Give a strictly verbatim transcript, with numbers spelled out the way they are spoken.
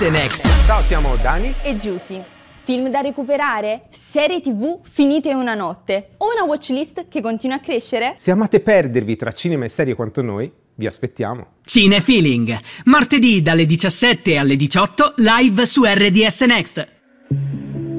Next. Ciao, siamo Dani e Giusy. Film da recuperare? Serie tv finite in una notte? O una watchlist che continua a crescere? Se amate perdervi tra cinema e serie quanto noi, vi aspettiamo. Cinefeeling, martedì dalle diciassette alle diciotto, live su R D S Next.